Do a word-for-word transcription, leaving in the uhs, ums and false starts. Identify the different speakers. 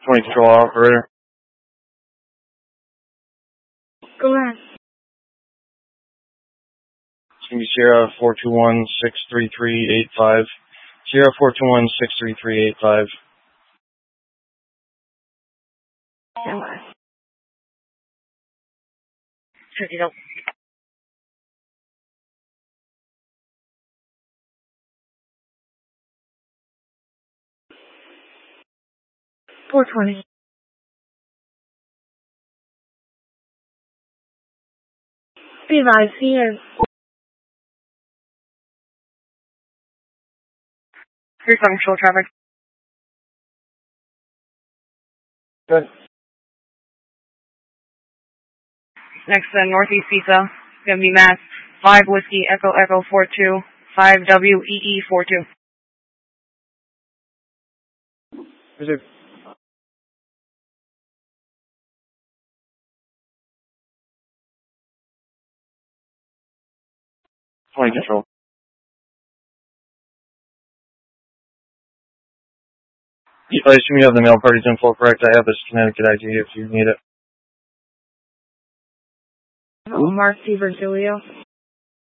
Speaker 1: twenty control operator.
Speaker 2: Go ahead.
Speaker 1: It's going to be Sierra four two one, six three three eight five. Sierra four two one, six three three eight five.
Speaker 2: Stand by. Check it out. four twenty. Be advised, here. three seven control traffic.
Speaker 1: Good.
Speaker 2: Next, uh, Northeast Pizza. It's going to be Mass five Whiskey Echo Echo four two, five W E E four two.
Speaker 1: Reserve. twenty control. I assume you have the mail parties info correct. I have this Connecticut I D if you need it.
Speaker 2: Marcy Virgilio.